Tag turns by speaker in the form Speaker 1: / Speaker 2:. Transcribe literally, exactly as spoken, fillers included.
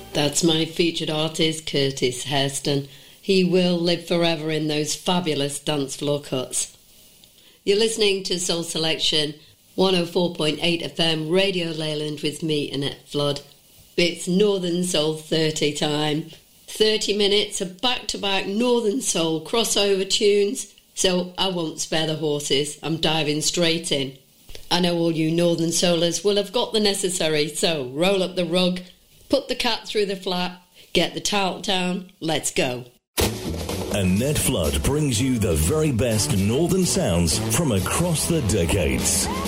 Speaker 1: That's my featured artist, Curtis Hairston. He will live forever in those fabulous dance floor cuts. You're listening to Soul Selection, one oh four point eight F M, Radio Leyland with me, Annette Flood. It's Northern Soul thirty time. thirty minutes of back-to-back Northern Soul crossover tunes, so I won't spare the horses. I'm diving straight in. I know all you Northern Soulers will have got the necessary, so roll up the rug, put the cat through the flap, get the towel down, let's go.
Speaker 2: Annette Flood brings you the very best Northern sounds from across the decades.